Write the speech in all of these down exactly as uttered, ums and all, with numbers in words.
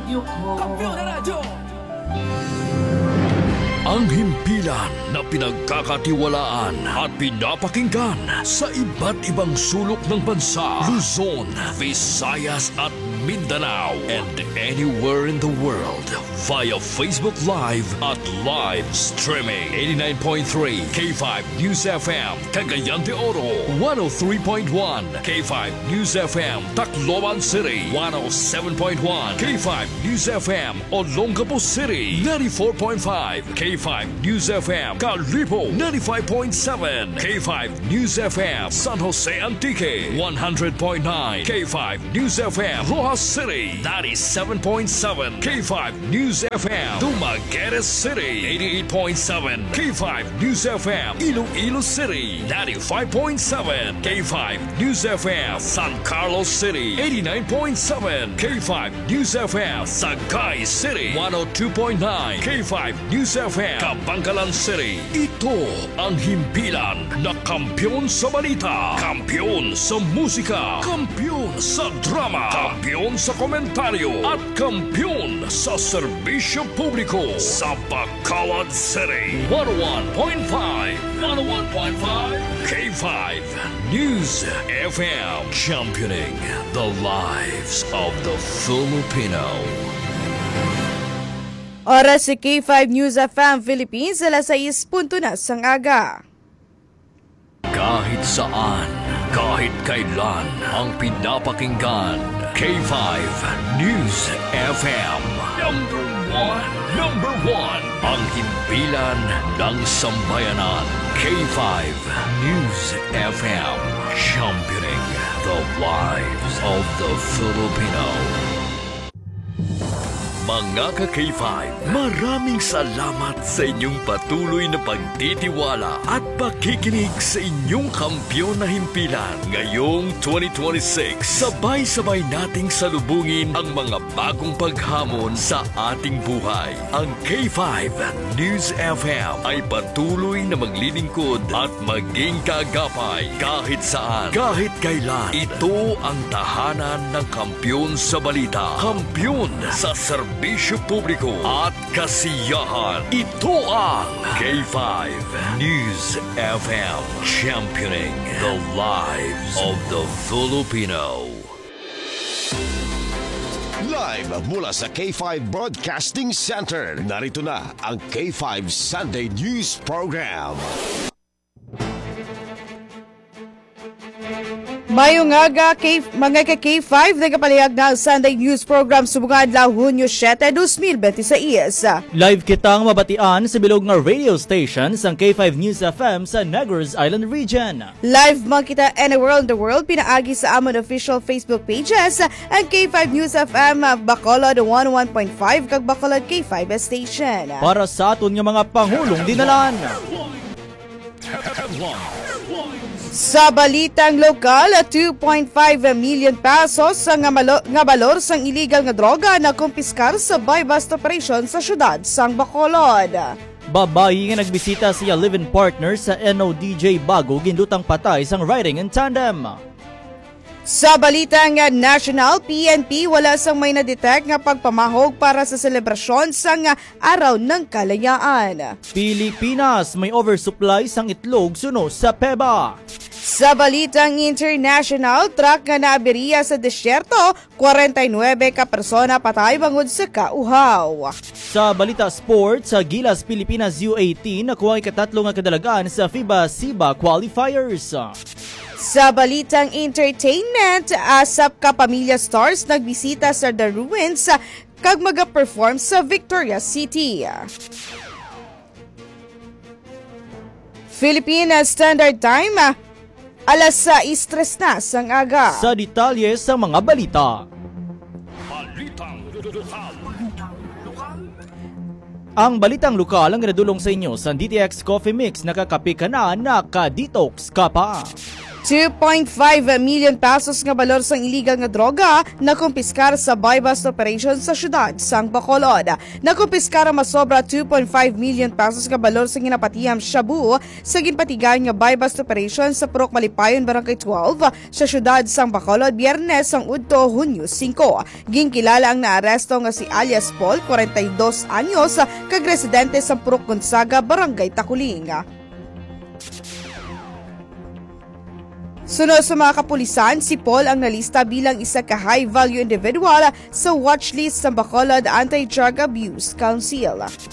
radyo ko. Kampiyon na radyo! Ang himpilan na pinagkakatiwalaan at pinapakinggan sa iba't ibang sulok ng bansa, Luzon, Visayas at Mindanao, and anywhere in the world via Facebook Live at live streaming. eighty-nine point three K five News F M, Cagayan de Oro, one oh three point one K five News F M, Tacloban City, one oh seven point one K five News F M, Olongapo City, ninety-four point five K five News F M, Calibo, ninety-five point seven K five News F M, San Jose Antique, one hundred point nine K five News F M, Rojas City, ninety-seven point seven K five News F M, Dumaguete City, eighty-eight point seven K five News F M, Iloilo City, ninety-five point seven K five News F M, San Carlos City, eighty-nine point seven K five News F M, Sagay City, one oh two point nine K five News F M, Kabangkalan City. Ito ang himpilan na kampiyon sa balita, kampiyon sa musika, kampiyon sa drama, kampiyon sa komentaryo, at kampiyon sa serbisyo publiko sa Bacolod City. one oh one point five one oh one point five K five News F M, championing the lives of the Filipino. Oras si K five News F M Philippines, alas sais punto na sang aga. Kahit saan, kahit kailan, ang pinapakinggan, K five News F M. Number one, number one, ang himpilan ng sambayanan, K five News F M, championing the lives of the Filipino. Mga ka-K five, maraming salamat sa inyong patuloy na pagtitiwala at pakikinig sa inyong kampiyon na himpilan. Ngayong twenty twenty-six, sabay-sabay nating salubungin ang mga bagong paghamon sa ating buhay. Ang K five News F M ay patuloy na maglilingkod at maging kaagapay kahit saan, kahit kailan. Ito ang tahanan ng kampiyon sa balita, kampiyon sa serbisyo Bisyo publiko at kasiyahan. Ito ang K five News F M, championing the lives of the Filipino. Live mula sa K five Broadcasting Center, narito na ang K five Sunday News Program. Mayong aga, K- mga ka-K five, nagapalihag na ang Sunday News Program subungan la Hunyo seven, twenty twenty-six. Live kitang mabatian sa bilog nga radio stations ang K five News F M sa Negros Island Region. Live man kita anywhere in the world, pinaagi sa amon official Facebook pages ang K five News F M Bacolod one oh one point five kag Bacolod K five Station. Para sa aton nga mga pangulong dinalan. Sa balitang lokal, two point five million pesos ang nga, malo, nga balor sang illegal nga droga na kumpiskar sa buy-bust operation sa syudad sang Bacolod. Babayi nga nagbisita siya live-in partner sa N O D J Bago gindutang patay sang riding in tandem. Sa balitang national, P N P wala sang may na-detect nga pagpamahog para sa selebrasyon sang Araw ng Kalayaan. Pilipinas may oversupply sang itlog suno sa P E B A. Sa balitang international, truck nga naaberiya sa desyerto, forty-nine ka persona patay bangod sa kauhaw. Sa balita sports, sa Gilas Pilipinas U eighteen nakuha ang ikatatlo nga kadalagaan sa FIBA-SIBA qualifiers. Sa balitang entertainment, asap ka Pamilya Stars nagbisita sa The Ruins kag maga-perform sa Victoria City. Philippine Standard Time, alas sais tres na sang aga. Sa detalye sa mga balita. Ang balitang lokal ang ginadulong sa inyo sa D T X Coffee Mix, nakakape ka na, naka-detox ka pa. two point five million pesos nga balor sang illegal nga droga na kumpiskar sa buy-bust operation sa syudad sang Bacolod. Nakumpiskar ang masobra two point five million pesos nga balor sang ginapatiham shabu sa ginpatigan nga buy-bust operation sa Purok Malipayon, Barangay twelve sa syudad sang Bacolod Biyernes sang Udto, Hunyo five. Ginkilala ang naaresto nga si alias Paul, forty-dos anyos, kag residente sa Purok Gonzaga, Barangay Taculing. Sunod sa mga kapulisan, si Paul ang nalista bilang isa ka high-value individual sa watchlist sa Bacolod Anti-Drug Abuse Council.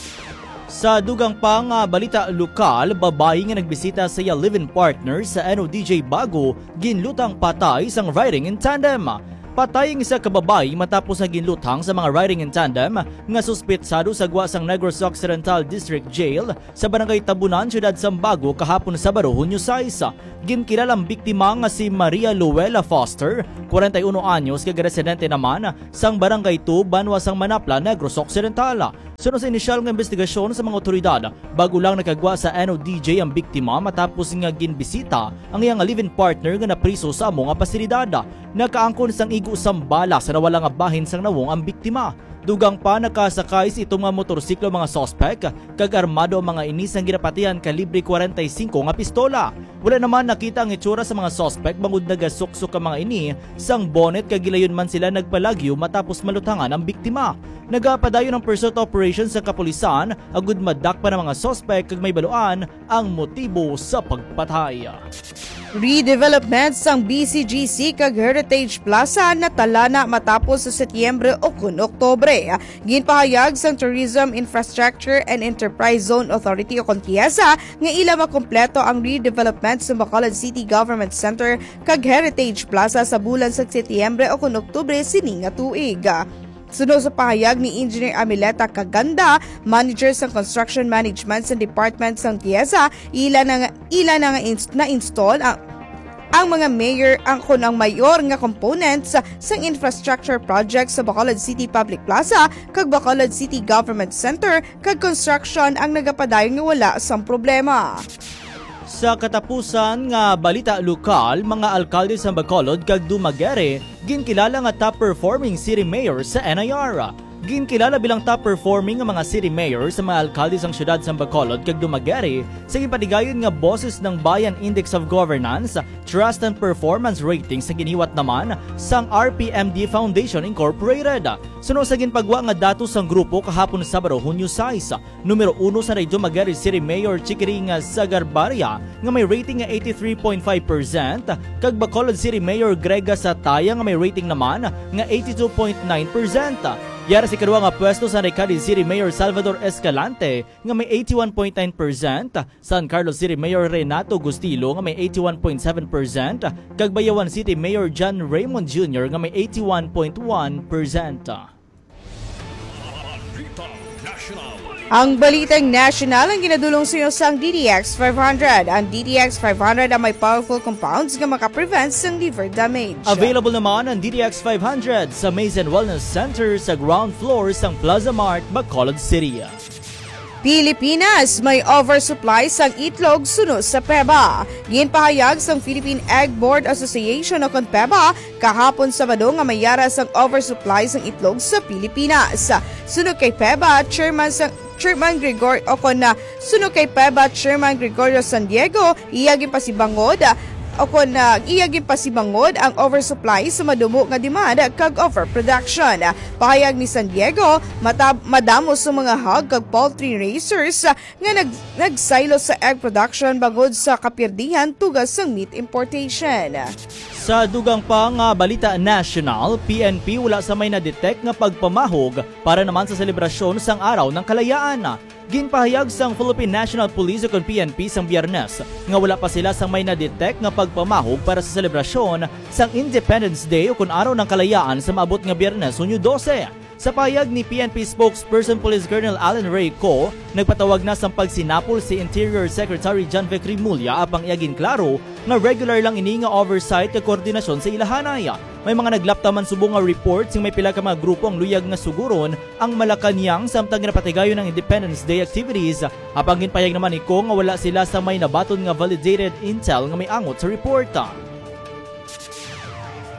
Sa dugang pang uh, balita lokal, babae nga nagbisita sa iya live-in partner sa N O D J Bago, ginlutang patay sang riding in tandem. Patay ang isa ka babae matapos na ginlutang sa mga riding in tandem nga suspetsado sa gwa sang Negros Occidental District Jail sa Barangay Tabunan, Syudad Sambago kahapon Sabado, Hunyo six. Ginkilalang biktima nga si Maria Luella Foster, forty-one anyos, kag residente naman sang Barangay two, Banwa sang Manapla, Negros Occidental. Sunod sa inisyal nga investigasyon sa mga otoridad, bago lang nakagwa sa N O D J ang biktima matapos nga ginbisita ang iyang live-in partner nga napriso sa amo nga pasilidad. Nakaangkon sang igo sang bala sa nawala nga bahin sang nawong ang biktima. Dugang pa nakasakay si itong mga motorsiklo mga sospek kag armado ang mga inis ang ginapatihan kalibre forty-five nga pistola. Wala naman nakita ang itsura sa mga sospek bangod nagasuksok ang mga ini sang bonnet kag gilayon man sila nagpalagyo matapos malutangan ang biktima. Nagapadayon ang pursuit operation sa kapulisan agud madakpan ang mga sospek kag may baluan ang motibo sa pagpatay. Redevelopment sang B C G C kag Heritage Plaza natala na matapos sa Setyembre o kun Oktobre. Ginpahayag sang Tourism Infrastructure and Enterprise Zone Authority o Kontiesa nga ila makompleto ang redevelopment sa Bacolod City Government Center kag Heritage Plaza sa bulan sa Setyembre o kun Oktubre sining nga tuig. Sunod sa pahayag ni Engineer Amileta Kaganda, manager sa Construction Management sa Department ng Tiesa, ila na ila na na-install ang ang mga mayor ang kunang mayor nga components sa, sa infrastructure project sa Bacolod City Public Plaza kag Bacolod City Government Center kag construction ang nagapadayon nga wala sang problema. Sa katapusan nga balita lokal, mga alkalde sa Bacolod kag Dumaguere ginkilala nga top-performing city mayor sa N I R. Ginkilala bilang top-performing nga mga city mayor sa mga alkalde sang syudad sa Bacolod kag Dumaguere sa gipadigayon nga boses ng Bayan Index of Governance, Trust and Performance Rating sa giniwat naman sang R P M D Foundation Incorporated. Sunod sa ginpagwa nga datos sang grupo kahapon Sabado, Hunyo six, numero one sa Dumaguere City Mayor Chikiring Sagarbaria nga may rating nga eighty-three point five percent kag Bacolod City Mayor Grega Sataya nga may rating naman nga eighty-two point nine percent. Yara si kadua nga pwesto sa Recalde City Mayor Salvador Escalante nga may eighty-one point nine percent, San Carlos City Mayor Renato Gustilo nga may eighty-one point seven percent, kag Bayawan City Mayor John Raymond Junior nga may eighty-one point one percent. Ang balitang national ang ginadulong sa inyo sang D D X five hundred. Ang D D X five hundred ang may powerful compounds nga makaprevent sang liver damage. Available naman ang D D X five hundred sa Mason Wellness Center sa ground floor sang Plaza Mart, Bacolod City. Pilipinas may oversupply sang itlog sunod sa P E B A. Ginpahayag sang Philippine Egg Board Association o P E B A kahapon Sabado nga mayara sang oversupply sang itlog sa Pilipinas. Sunod kay P E B A, Chairman sang Chairman Gregorio o kon na sunod kay P E B A Chairman Gregorio San Diego, iyagin pa si Bangod o kon na iyagin pa si Bangod ang oversupply sa madumo nga demand kag overproduction. Pahayag ni San Diego, matab madamo sa mga hog kag poultry raisers nga nag nagsaylo sa egg production bangod sa kapirdihan tugas sang meat importation. Sa dugang pa nga balita national, P N P wala sa may na-detect nga pagpamahog para naman sa selebrasyon sang Araw ng Kalayaan. Ginpahayag sang Philippine National Police o P N P sang Biyernes nga wala pa sila sang may na-detect nga pagpamahog para sa selebrasyon sang Independence Day o kun Araw ng Kalayaan sa maabot nga Biyernes, Hunyo twelve. Sa payag ni P N P spokesperson Police Colonel Alan Ray Co, nagpatawag na sa pagsinapol si Interior Secretary John Vic Rimulya apang iagin klaro na regular lang ini nga oversight at koordinasyon sa ilahanay. May mga naglapta man subong nga reports sing may pila ka mga grupo ang luyag nga suguron ang Malacanang samtang napatigayon ng Independence Day activities. Apang ginpayag naman ni Co nga wala sila sa may nabaton nga validated intel nga may angot sa report.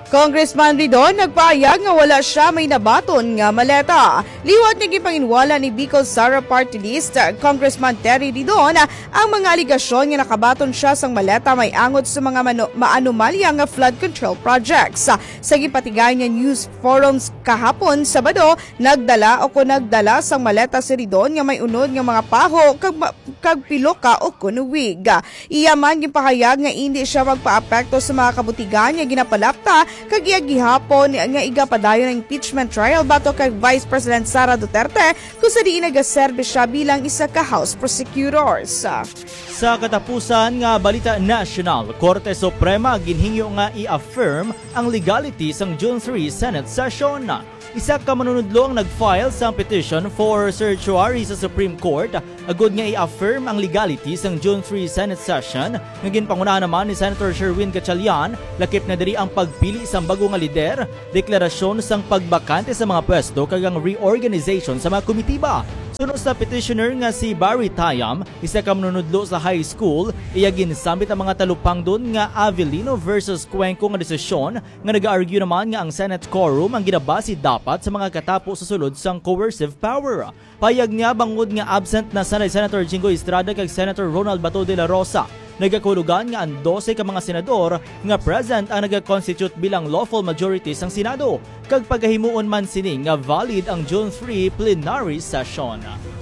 Congressman Ridon nagpaayag nga wala siya may nabaton nga maleta. Liwat nga gipanginwala ni Bicol Sara Party List Congressman Terry Ridon ang mga aligasyon nga nakabaton siya sang maleta may angot sa mga mano- maanumalya nga flood control projects. Sa gipatigayon nga news forums kahapon Sabado, nagdala o kung nagdala sang maleta si Ridon nga may unod nga mga paho kag, kag piloka o kunuwig. Iyaman gipahayag nga hindi siya magpaapekto sa mga kabutigan nga ginapalapta kag iya gihapon nga igapadayon ang impeachment trial bato kay Vice President Sara Duterte kung sa diin nagaserbe siya bilang isa ka House Prosecutors. Sa katapusan nga balita national, Korte Suprema ginhingyo nga i-affirm ang legality sang June third Senate session. Isa ka manunudlo ang nag-file sa petition for certiorari sa Supreme Court agud nga i-affirm ang legality sang June third Senate session nga ginpangunahan naman ni Senator Sherwin Gatchalian lakip na diri ang pagpili sang bago nga lider, deklarasyon sang pagbakante sa mga pwesto kag ang reorganization sa mga komitiba. Sunod sa petitioner nga si Barry Tayam, isa ka manunudlo sa high school, iya ginsambit ang mga talupang doon nga Avellino versus Cuenco nga desisyon nga nag-argue naman nga ang Senate quorum ang ginabasi dapat sa mga katapo sa sulod sang coercive power. Payag niya bangod nga absent na sanay Senator Jingo Estrada kag Senator Ronald Bato de la Rosa. Nagakulugan nga ang twelve ka mga senador nga present ang nagakonstitute bilang lawful majority sang Senado kag pagahimuon man sini nga valid ang June third plenary session.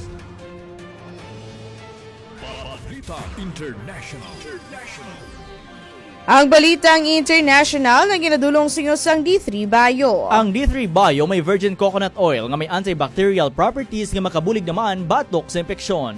Balita International. International. Ang balitang international na ginadulong sa inyo sang D three Bio. Ang D three Bio may virgin coconut oil nga may antibacterial properties nga makabulig naman batok sa impeksyon.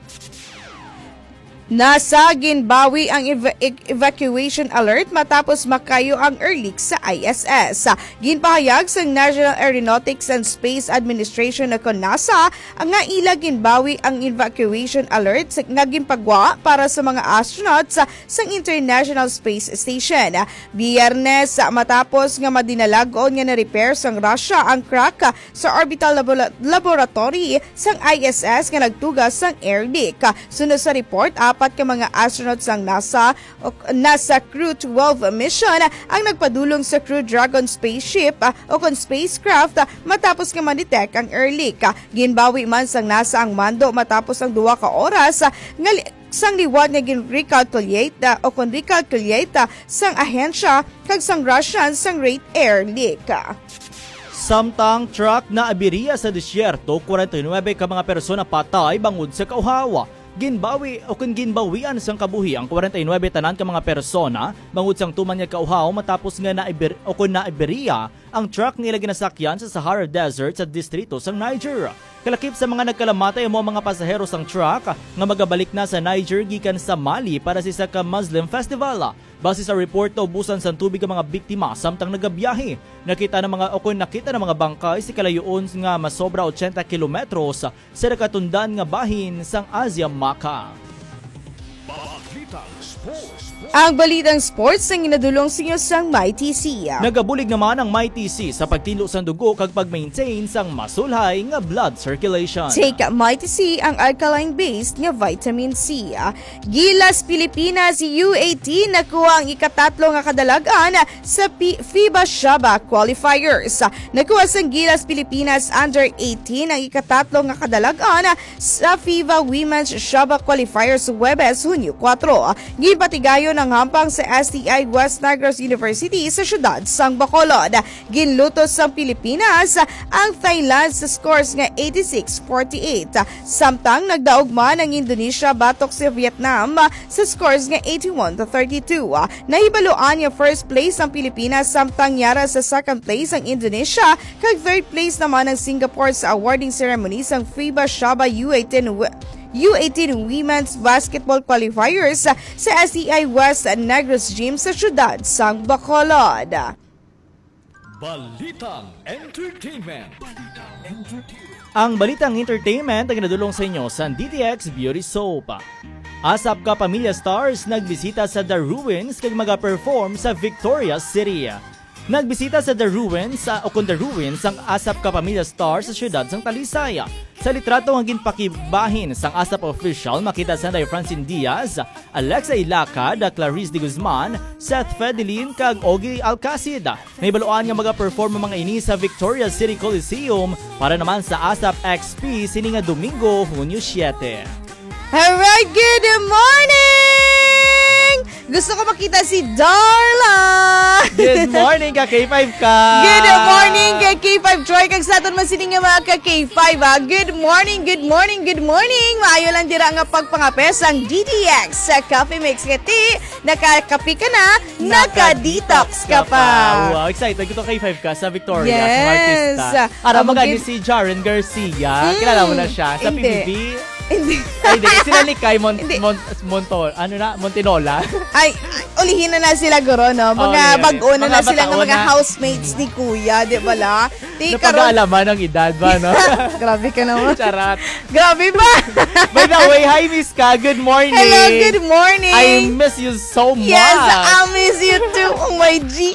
Nasa ginbawi ang eva- evacuation alert matapos makayo ang Erlik sa I S S. Ginpahayag sa National Aeronautics and Space Administration na kon NASA ang nga ila ginbawi ang evacuation alert sa nga ginpagwa para sa mga astronauts sa, sa International Space Station. Biyernes matapos nga madinalagon nga na-repair sang Russia ang crack sa orbital labo- laboratory sang I S S nga nagtugas sang Erlik. Sunod sa report, apat ka mga astronauts ng NASA o NASA Crew twelve mission ang nagpadulong sa Crew Dragon spaceship o kon spacecraft matapos nga ma-detect ang Erlik. Ginbawi man sang NASA ang mando matapos ang duwa ka oras nga sang liwat nga gin-recalculate o kon recalculate sang ahensya kag sang Russian sang rate Erlik. Samtang truck na abiriya sa disyerto, forty-nine ka mga persona patay bangod sa kauhawa. Ginbawi o kung ginbawian sang kabuhi ang forty-nine tanan ka mga persona bangod sang tuman nga kauhaw matapos nga naibir o kung naiberiya ang truck nila ginasakyan sa Sahara Desert sa distrito sang Niger. Kalakip sa mga nagkalamatay mo mga pasahero sang truck nga magabalik na sa Niger gikan sa Mali para sa isa ka Muslim festival. Base sa report, naubusan sa tubig ang mga biktima samtang nagabiyahe. Nakita ng mga o kung nakita ng mga bangkay si kalayoon nga masobra eighty kilometros sa nakatundan nga bahin sang Asia Maka. Ang balitang sports ang inadulong sa inyo sang MyTC. Nagabulig naman ang MyTC sa pagtilo sang dugo kag pag-maintain sang masulhay nga blood circulation. Take MyTC ang alkaline-based nga vitamin C. Gilas Pilipinas U eighteen nakuha ang ikatatlo nga kadalagan sa P- FIBA Shaba qualifiers. Nakuha sang Gilas Pilipinas Under eighteen ang ikatatlo nga kadalagan sa FIBA Women's Shaba qualifiers Huwebes, Hunyo four. Gipatigayon ang hampang sa S T I West Negros University sa siyudad sang Bacolod. Ginlutos sang Pilipinas ang Thailand sa scores nga eighty-six forty-eight. Samtang nagdaog man ang Indonesia batok sa Vietnam sa scores nga eighty-one to thirty-two. Nahibaluan nga first place ang Pilipinas samtang yara sa second place ang Indonesia kag third place naman ang Singapore sa awarding ceremony sang FIBA Shaba U eighteen U eighteen Women's Basketball Qualifiers sa S T I West Negros Gym sa siyudad sang Bacolod. Balitang Entertainment. Balitang Entertainment. Ang balitang entertainment ang nadulong sa inyo sa D T X Beauty Soap. Asap ka pamilya stars nagbisita sa The Ruins kag maga-perform sa Victoria City. Nagbisita sa The Ruins sa o kung The Ruins ang Asap Kapamilya Star sa siyudad sang Talisay. Sa litrato ang ginpakibahin sang Asap official makita sa Day Francine Diaz, Alexa Ilacad, Clarice de Guzman, Seth Fedelin kag Ogie Alcacid. May baluan nga mag-perform ang mga ini sa Victoria City Coliseum para naman sa Asap X P sininga Domingo, Hunyo siyete. Alright, good morning! Gusto ko makita si Darla! Good morning ka K five ka! Good morning ka K five Troy! Kag sa aton man sini nga mga ka K five ha. Good morning, good morning, good morning! Maayo lang dira nga pagpangapes ang D D X sa Coffee Mix Kati. Nakakapi ka na, naka-detox ka pa! Wow, excited ko to K five ka sa Victoria Yes. sa artista. Ara Amo magani gid- si Jaren Garcia. Mm. Kilala mo na siya sa Hindi. P B B. Hindi. Ay, hindi. Sila ni Kai Mon, Hindi. Mon, Monto, ano na, Montinola. Ay, ay, ulihin na na sila guro, no? Mga Oh, yeah, bago na mga na sila nga bataon mga na. housemates ni Kuya, di ba la? Di karon. Napag-aalaman ng edad ba, no? Grabe ka naman. Charat. Grabe ba? By the way, hi Miss Ka. Good morning. Hello, good morning. I miss you so much. Yes, I miss you too. Oh my G.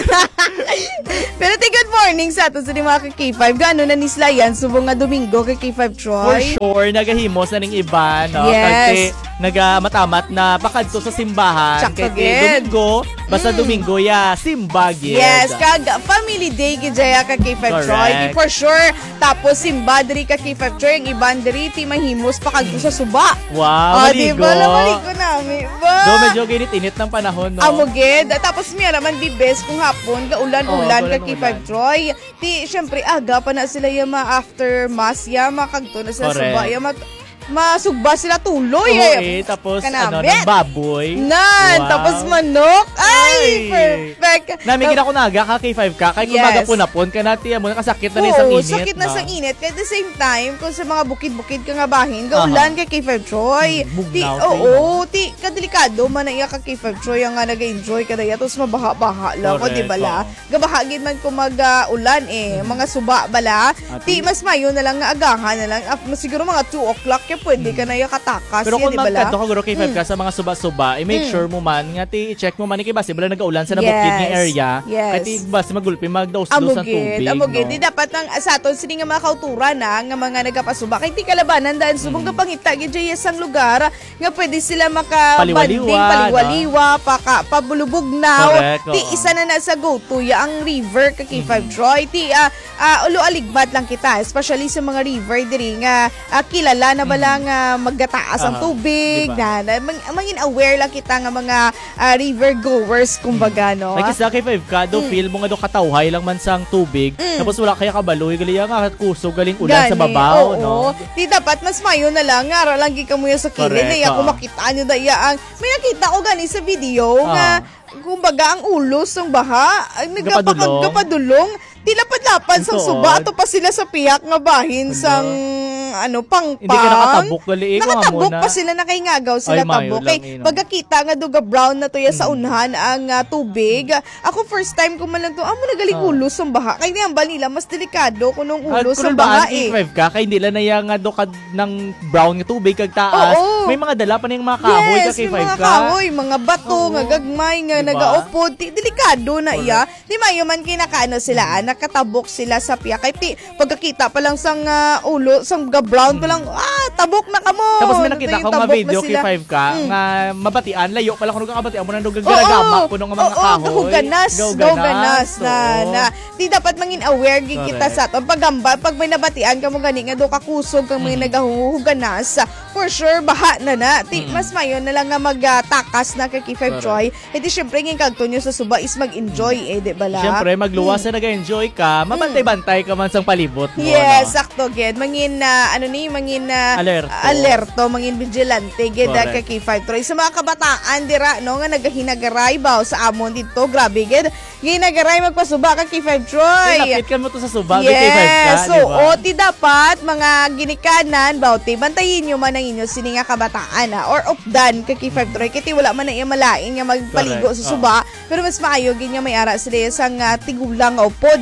Pero te, good morning sa ato sa ni mga ka K five. Gano'n na ni Slayan, subong nga Domingo ka K five For Troy. sure, nagahimos na ning iba, no? Yes. Kasi nagamatamat na pakadto sa simbahan. Tsaka Kasi gid. Domingo, basta Domingo, ya, simba gid. Yes, kag family day gidya ka K five Troy. Di Correct. for sure. Tapos simba diri ka K five Troy, ang iban diri ti mahimos pa kag sa suba. Wow, Ah, di maligo. ba? Lamaligo namin. Ba? Do, medyo ginit-init ng panahon, no? Amo gid. Tapos miya naman di best kung hapon gaulan-ulan Oh, ka K five gaulan-ulan. Troy. Ti syempre aga pa na sila yama after mass yama kagto na sila Correct. suba yama masugba sila tuloy. Oo, eh. eh, tapos ano, Kanabit. ng baboy. Nan, Wow. tapos manok. Ay, Ay. perfect. Namigid ako naga ka K five ka, kahit Yes. kumaga po napon ka natin mo, nakasakit na rin sa Oo, init. sakit na no? sa init. At the same time, kung sa mga bukid-bukid ka nga bahin, gaulan ka K five Troy. Hmm, bugnaw Ti, kayo, oo, ti, kadelikado man na iya ka K five Troy ang nga nag-enjoy ka na iya. Tapos mabaha-baha lang, o Correct, di bala? oo. Gabahagin man kung mag-ulan eh, mga suba bala. Ti, Ati. mas mayo na lang nga agahan na lang. Af- siguro mga two o'clock kaya pwede ka na iya katakas. Pero iya, kung di bala? magkadto ka guro K five ka sa mga suba-suba, i-make sure mo man nga ti check mo man iki base bala nagaulan sa nabukid nga Yes. area. Yes. Kaya ti base magulpi magdaos-dos ang Amugid, tubig. amugid. no? Di dapat ang sa aton sini nga mga kauturan na nga mga nagapasuba kay ti kalabanan dahil subong Mm. kapangita gid jay sang lugar nga pwede sila makabanding Paliwaliwa, paliwaliwa paka pabulubugnaw. Correct, Ti oo. isa na na sa go to ya ang river ka K five Troy. Ti ah, ah, ulo aligbat lang kita especially sa mga river diri nga ah, kilala na bala nga maggataas ang Aha, tubig diba? na, na mang, mangin aware lang kita nga mga ah, river goers kumbaga no. Like sa K five ka, do Mm. feel mo nga do katawhay lang man sang tubig. Tapos wala kaya kabaloy, gali nga kusog galing ulan sa Gani, babaw, oo. no? Di dapat mas mayo na lang nga ra lang gi kamuya sa kilid Correct, na iya kung oo. makita nyo da iya ang may nakita ko gani sa video Ah. nga kumbaga ang ulos ng baha ay Gapadulong. nagapakagadulong di lapad-lapad sang Tuod. suba ato pa sila sa piyak nga bahin Ano? sang ano pangpang Hindi ka nakatabok, gali, eh, kung nakatabok amo na. pa sila nakahingagaw sila Ay, mayo tabok lang, kay eh, no? pagkakita nga duga brown na to ya sa unhan ang ah, tubig ako first time ko man lang to amo nagaling Ah. ulos ang baha kay di ang nila mas delikado kunong At ulos kung ang baha ba eh. K five ka, kay hindi lang na yung nga do ka ng brown nga tubig kag taas. Oo. May mga dala pa na yung mga kahoy ka Yes, K may five mga ka. kahoy, mga bato, Oo. nga gagmay, nga Diba? nagaupod. Di, delikado na iya. Di mayo man kinakaano sila, ah, nakatabok sila sa piya. Kay ti, pagkakita pa lang sang ah, ulo, sang ga-brown pa lang, ah, tabok na kamo. Tapos may nakita Yung ko nga tabok na video K sila. five ka, Mm. nga mabatian, layo pala kung kakabatian mo na doon Oo, garagamak po ng mga oo, kahoy. gahuganas, gahuganas na, oo. na. Di dapat mangin aware gid kita Correct. sa aton pagamba pag may nabatian ka mo gani nga do ka kusog kang mga nagahuhuganas for sure baha na na. Ti mas mayon na lang nga magtakas na kay K five Correct. Troy. E di syempre ngin kagto nyo sa suba is mag-enjoy eh, di bala? Siyempre, magluwas na nag-enjoy ka, mabantay-bantay ka man sang palibot mo. Yes, no? sakto gid. Mangin na ano ni, mangin na Alerto. alerto, mangin vigilante gid Correct. kay K five Troy. Sa mga kabataan dira no nga nagahinagaray baw sa amon dito, grabe gid. Ginagaray magpasuba kay K five Troy. Lapit ka mo to sa subag, K five ka, Yes, so di ba? o ti dapat mga ginikanan bawti bantayin nyo man ang inyo sini nga kabataan ha, or updan kay K five Troy kiti wala man na iya malain nga magpaligo Correct, sa suba pero mas maayo gid nga may ara sila sang uh, tigulang nga upod.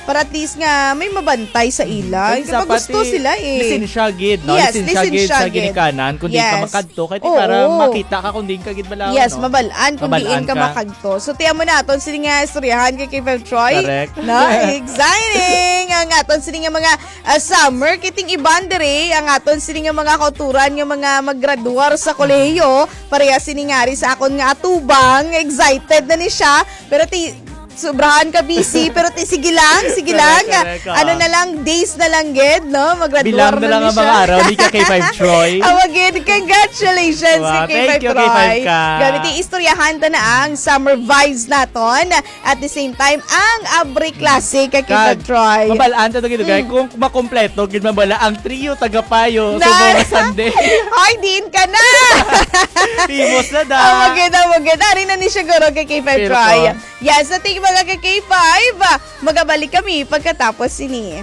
para at least nga may mabantay sa ila. Sa Diba gusto sila eh. Lisin siya gid, no? Yes, lisin siya lisin gid siya sa gid. ginikanan kundi Yes. ka makadto kay Oo. para makita ka kundi ka gid balaw, Yes, no? mabalaan kung Mabalaan diin ka ka. makagto. So, tiyan mo na aton sini nga istoryahan kay Kay Feb Troy. Correct. No? Exciting! Ang aton sini nga mga uh, summer kiting ibandere, ang aton sini nga mga kauturan nga mga maggraduar sa kolehiyo, pareha sini nga ri sa akon nga atubang, excited na ni siya, pero ti sobrahan ka busy, pero ti, sige lang, sige lang. Correct, correct, Ano ah. na lang, days na lang, ged, no? Bilang Maggraduar na na lang ni ang siya. mga araw ni ka kay Five Troy. Awagin, congratulations Wow, kay thank Kay you, Five kay Troy. Five ka. Gamit yung istoryahan ta na ang summer vibes naton. At the same time, ang Abre Classic kay Kay Five Troy. Mabalaan ta to gid kay kung makompleto gid mabala ang trio tagapayo Na- sa mga Sunday. Ay, din ka na! Timos na da. Awagin, awagin. Ari na ni siguro kay Kay Five Pero Troy. ko. Yes, sa tingin mga kay Kay Five, magabalik kami pagkatapos sini.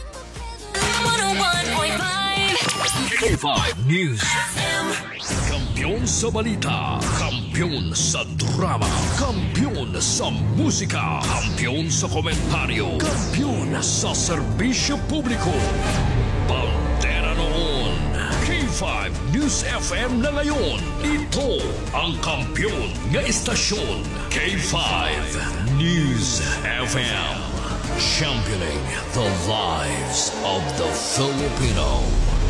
K five News. Kampiyon sa balita, kampiyon sa drama, kampiyon sa musika, kampiyon sa komentaryo, kampiyon sa serbisyo publiko. Bandera noon. K five News F M na ngayon. Ito ang kampiyon nga istasyon. K five News F M. Championing the lives of the Filipino.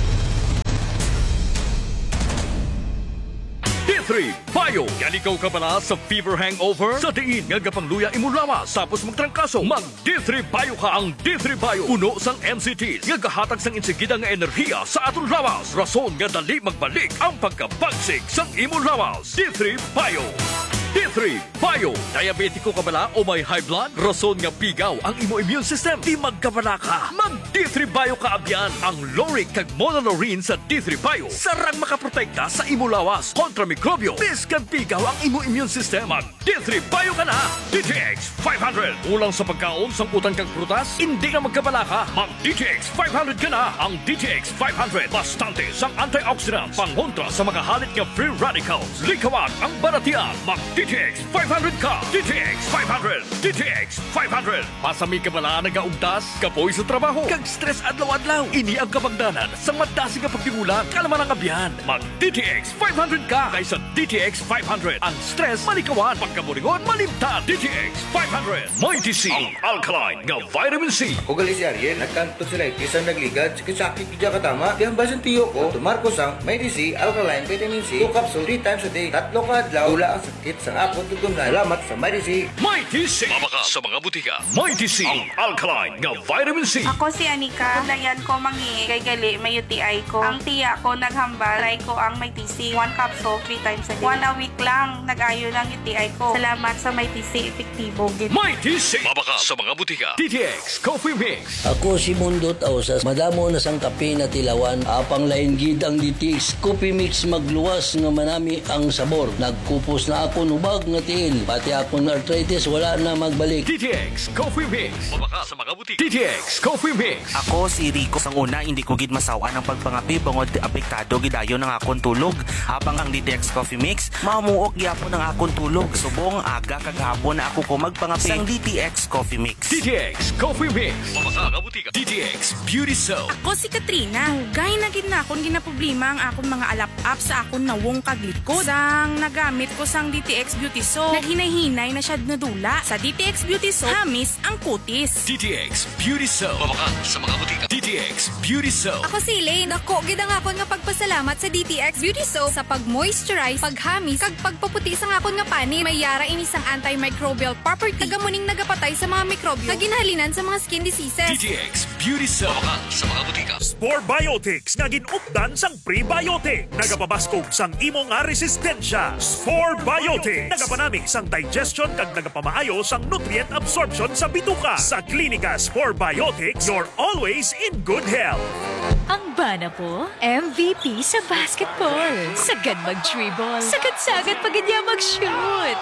D three Bayo. Yan ikaw ka bala sa fever hangover? Sa diin nga gapangluya imong lawas tapos magtrangkaso. Mag D three Bayo ka. Ang D three Bayo puno sang M C Ts nga gahatag sang insigida nga enerhiya sa aton lawas. Rason nga dali magbalik ang pagkabagsig sang imong lawas. D three Bayo. D three Bayo. Diabetiko ka bala o may high blood? Rason nga pigaw ang imo immune system. Di magkabala ka. Mag D three Bayo ka abyan. Ang Loric kag Monolorine sa D three Bayo sarang makaprotekta sa imo lawas kontra mikrobyo. Biskan pigaw ang imo immune system. Mag D three Bayo ka na. D T X five hundred. Ulang sa pagkaon sang utang kag prutas? Hindi ka magkabala ka. Mag D T X five hundred ka na. Ang D T X five hundred bastante sang antioxidants pangontra sa mga halit nga free radicals. Likawag ang baratian. Mag D T X five hundred ka. D T X five hundred. D T X five hundred. Pasami ka bala nagaugdas? Kapoy sa trabaho. Kag stress adlaw-adlaw. Ini ang kabangdanan sa madasi nga pagtingulan. Kalaman ang abyan. Mag D T X five hundred ka kaysa D T X five hundred. Ang stress malikawan. Pagkaburingon malimtan. D T X five hundred. Mighty C. Ang alkaline nga vitamin C. Ako gali si Ariel, nagkanto sila isang nagligad, sakit kaya katama. Kaya basan tiyo ko, tumarko sang may D C, alkaline, vitamin C, two capsule, three times a day, tatlo ka adlaw, tula ang sakit sang apot tutungan. Salamat sa may D C. Mighty C. Mabaka sa mga butika. Mighty C. Ang alkaline nga vitamin C. Ako si Anika. Dayan ko mangi kay gali may U T I ko. Ang tiya ko naghambal. Try ko ang may T C. One capsule, three times a day. One a week lang. Nag-ayo ng U T I ko. Salamat sa may T C. Epektibo. Gid. Mighty C. Mabaka sa mga butika. D T X Coffee Mix. Ako si Mundot Ausas, madamo na sang kape na tilawan, apang lain gid ang D T X Coffee Mix magluwas nga manami ang sabor. Nagkupos na ako nubag nga tiil, pati akong arthritis wala na magbalik. D T X Coffee Mix. Mabaka sa mga butika. D T X Coffee Mix. Ako si Rico. Sang una, hindi ko gid masawa ng pagpangapi bangod apektado gidayon ng akong tulog. Habang ang D T X Coffee Mix, mamuok gyapon ng akong tulog. Subong aga kagahapon na ako ko magpangapi sang D T X Coffee Mix. D T X Coffee Mix. Mabaka nga butika. D T X Beauty Soap. Ako si Katrina. Hugay na gid na akong ginaproblema ang akong mga alap-up sa akong nawong kaglikod. Sang nagamit ko sang D T X Beauty Soap, naghinay-hinay na siya nadula. Sa D T X Beauty Soap, hamis ang kutis. D T X Beauty Soap. Mabaka sa mga butika. D T X Beauty Soap. Ako si Elaine. Ako, gid ang akon nga pagpasalamat sa D T X Beauty Soap sa pag-moisturize, paghamis, kag pagpaputi sa akon nga pani. May yara ini sang antimicrobial property. Tagamuning nagapatay sa mga mikrobyo. Kag ginhalinan sa mga skin diseases. D T X Beauty Soap. Mabaka sa mga butika. Spore Biotics nga ginupdan sang prebiotic. Nagapabaskog sang imo nga resistensya. Spore Biotics. Nagapanamig sang digestion kag nagapamaayo sang nutrient absorption sa bituka. Sa klinika Spore Biotics, you're always in good health. Ang bana po, M V P sa basketball. Sagad mag-dribble. Sagad-sagad pagid niya mag-shoot.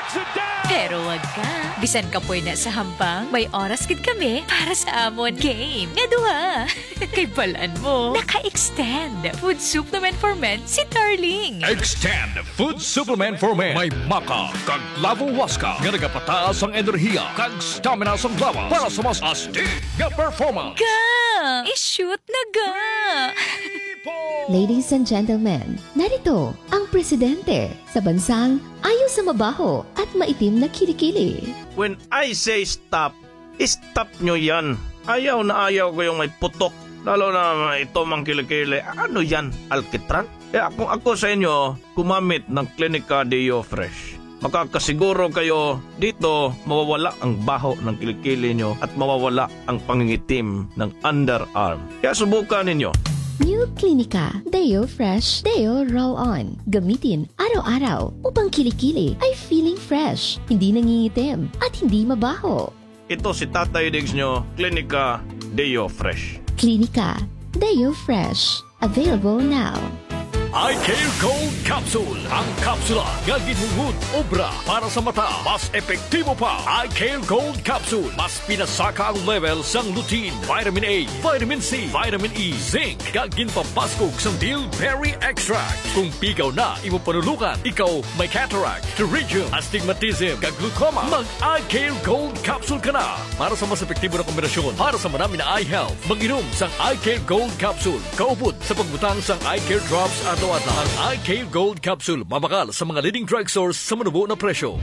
Pero wag ka. Bisan ka po na sa hambang, may oras gid kami para sa amon game. Nga duha. Kay balaan mo, naka-extend food supplement for men si Darling. Extend Food Supplement for Men. May maka, kag lavo waska, nga nagapataas ang enerhiya, kag stamina sa lawas para sa mas astig nga performance. Ga! I-shoot na ga! Ladies and gentlemen, narito ang presidente sa bansang ayaw sa mabaho at maitim na kilikili. When I say stop, stop nyo yan. Ayaw na ayaw ko yung may putok. Lalo na ito mang kilikili. Ano yan? Alkitran? Kaya kung ako sa inyo, kumamit ng Clinica Deo Fresh. Makakasiguro kayo dito mawawala ang baho ng kilikili nyo at mawawala ang pangingitim ng underarm. Kaya subukan ninyo. New Clinica Deo Fresh Deo Roll-On. Gamitin araw-araw upang kilikili ay feeling fresh, hindi nangingitim at hindi mabaho. Ito si Tatay Diggs nyo, Clinica Deo Fresh. Clinica Deo Fresh. Available now. iCare Gold Capsule. Ang kapsula nga ginhungod obra para sa mata. Mas epektibo pa. iCare Gold Capsule. Mas pinasaka ang level sang lutein, vitamin A, vitamin C, vitamin E, zinc, kag ginpapaskog sang bilberry extract. Kung pigaw na imo panulukan, ikaw may cataract, pterygium, astigmatism, kag glaucoma, mag-iCare Gold Capsule ka na. Para sa mas epektibo na kombinasyon para sa marami na eye health, mag-inom sang iCare Gold Capsule. Kaupod sa pagbutang sang iCare Drops at ang iCare Gold Capsule, mabakal sa mga leading drugstores sa manubo na presyo.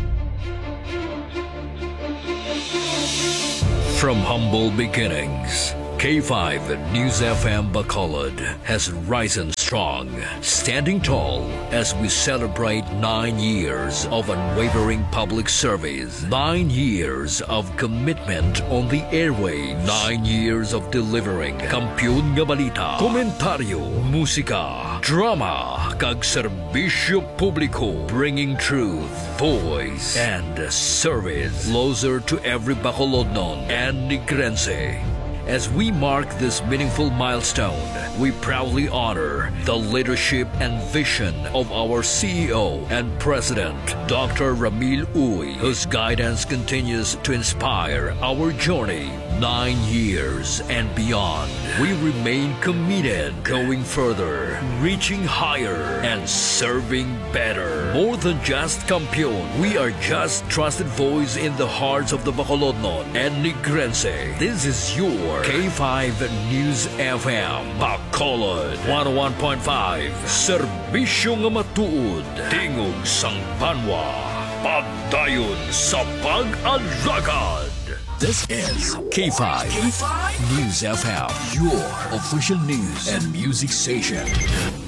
From humble beginnings, K five News F M Bacolod has risen strong, standing tall as we celebrate nine years of unwavering public service, nine years of commitment on the airwaves, nine years of delivering kampiyon nga balita, komentaryo, musika, drama, kag serbisyo publiko, bringing truth, voice, and service closer to every Bacolodnon and Negrense. As we mark this meaningful milestone, we proudly honor the leadership and vision of our C E O and President, Doctor Ramil Uy, whose guidance continues to inspire our journey nine years and beyond. We remain committed, going further, reaching higher, and serving better. More than just kampiyon, we are just trusted voice in the hearts of the Bacolodnon and Negrense. This is your K five News F M Bacolod one oh one point five. Serbisyo nga matuod, tingog sang banwa, pagdayon sa pag-alagad. This is K five, K five News F M, your official news and music station.